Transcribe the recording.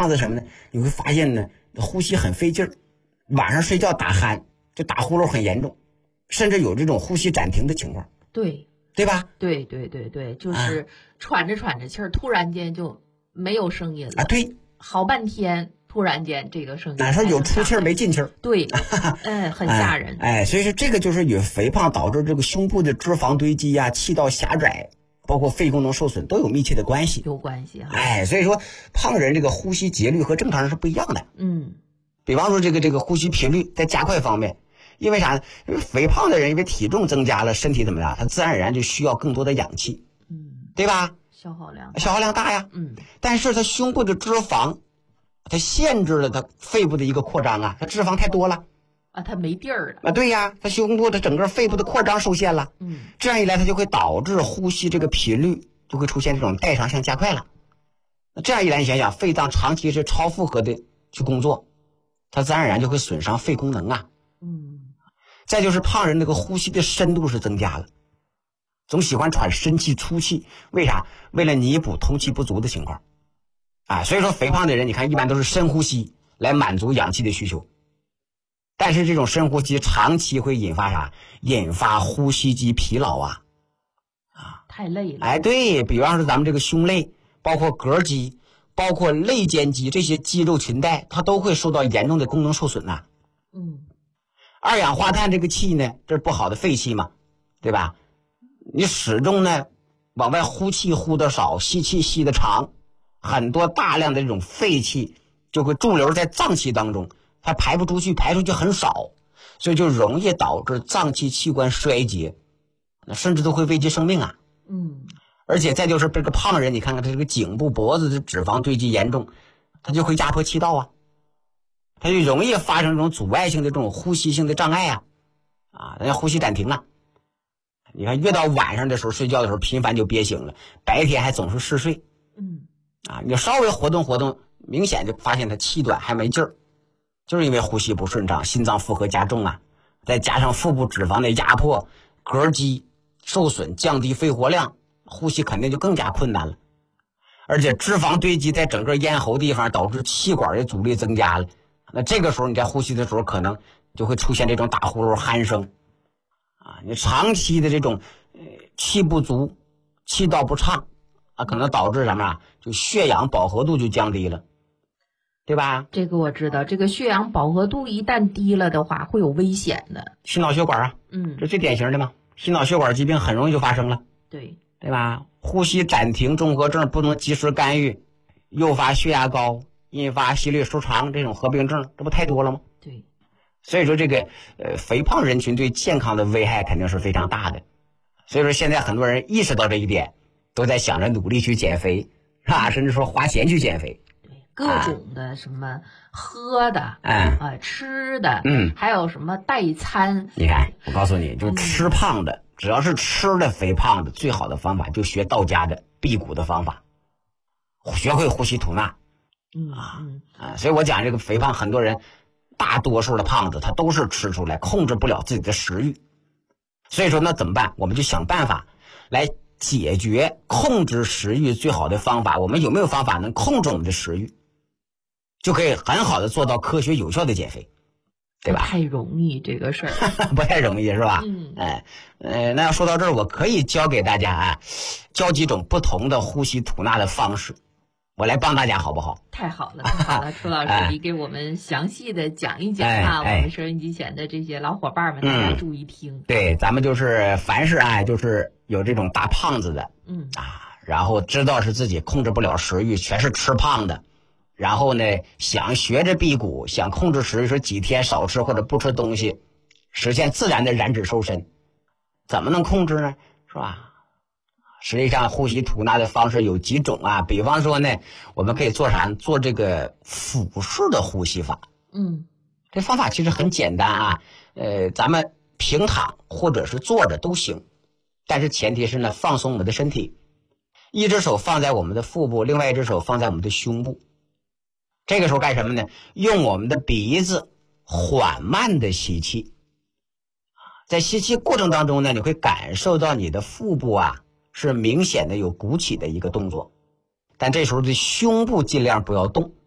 胖子什么呢？你会发现呢，呼吸很费劲儿，晚上睡觉打鼾，就打呼噜很严重，甚至有这种呼吸暂停的情况。对吧？ 对，就是喘着喘着气儿，突然间就没有声音了啊。对， 好半天，突然间这个声音。 说有出气儿没进气儿。 对，很吓人。 所以说这个就是与肥胖导致这个胸部的脂肪堆积啊、气道狭窄，包括肺功能受损都有密切的关系。 有关系所以说胖人这个呼吸节律和正常人是不一样的。比方说这个呼吸频率在加快方面。因为啥呢？因为肥胖的人因为体重增加了，身体怎么样？他自然而然就需要更多的氧气，对吧？ 消耗量大呀。但是他胸部的脂肪，它限制了他肺部的一个扩张啊，他脂肪太多了啊，他没地儿了啊。对呀，他胸部的整个肺部的扩张受限了。这样一来，它就会导致呼吸这个频率就会出现这种代偿性加快了。那这样一来，你想想，肺脏长期是超负荷的去工作，它自然而然就会损伤肺功能啊。再就是胖人这个呼吸的深度是增加了，总喜欢喘深气粗气，为啥？为了弥补通气不足的情况所以说肥胖的人你看一般都是深呼吸来满足氧气的需求，但是这种深呼吸长期会引发啥？引发呼吸肌疲劳太累了。 对，比方说咱们这个胸肋，包括膈肌，包括肋间肌，这些肌肉裙带它都会受到严重的功能受损二氧化碳这个气呢，这是不好的废气嘛，对吧？你始终呢往外呼气呼得少，吸气吸得长，很多大量的这种废气就会驻留在脏器当中，它排不出去，排出去很少，所以就容易导致脏器器官衰竭，甚至都会危及生命啊。而且再就是这个胖人，你看看他这个颈部脖子的脂肪堆积严重，他就会压迫气道它就容易发生这种阻碍性的这种呼吸性的障碍人家呼吸暂停了。你看越到晚上的时候睡觉的时候频繁就憋醒了，白天还总是嗜睡。你稍微活动活动，明显就发现他气短还没劲儿，就是因为呼吸不顺畅，心脏负荷加重再加上腹部脂肪的压迫，膈肌受损，降低肺活量，呼吸肯定就更加困难了。而且脂肪堆积在整个咽喉地方，导致气管的阻力增加了。那这个时候你在呼吸的时候可能就会出现这种打呼噜鼾声你长期的这种气不足，气道不畅可能导致什么就血氧饱和度就降低了，对吧？ 这个我知道，这个血氧饱和度一旦低了的话会有危险的。 心脑血管这最典型的嘛，心脑血管疾病很容易就发生了， 对吧？呼吸暂停综合症不能及时干预，诱发血压高，引发心律失常，这种合并症这不太多了吗？ 对， 所以说这个肥胖人群对健康的危害肯定是非常大的。所以说现在很多人意识到这一点，都在想着努力去减肥甚至说花钱去减肥。 对，各种的什么喝的吃的还有什么代餐。 你看我告诉你，就吃胖的只要是吃的肥胖的，最好的方法就学道家的辟谷的方法，学会呼吸吐纳。所以我讲这个肥胖，很多人大多数的胖子他都是吃出来控制不了自己的食欲，所以说那怎么办？我们就想办法来解决控制食欲最好的方法。我们有没有方法能控制我们的食欲，就可以很好的做到科学有效的减肥，对吧？ 不太容易这个事儿不太容易是吧？那要说到这儿，我可以教给大家教几种不同的呼吸吐纳的方式，我来帮大家好不好？ 太好了，太好了，楚老师，你给我们详细的讲一讲我们收音机前的这些老伙伴们，大家注意听。 对，咱们就是凡是就是有这种大胖子的，然后知道是自己控制不了食欲，全是吃胖的，然后呢想学着辟谷，想控制食欲，说几天少吃或者不吃东西，实现自然的燃脂瘦身，怎么能控制呢？是吧？实际上呼吸吐纳的方式有几种比方说呢，我们可以做啥？做这个腹式的呼吸法。这方法其实很简单咱们平躺或者是坐着都行，但是前提是呢放松我们的身体，一只手放在我们的腹部，另外一只手放在我们的胸部。这个时候干什么呢？用我们的鼻子缓慢的吸气，在吸气过程当中呢，你会感受到你的腹部是明显的有鼓起的一个动作，但这时候的胸部尽量不要动，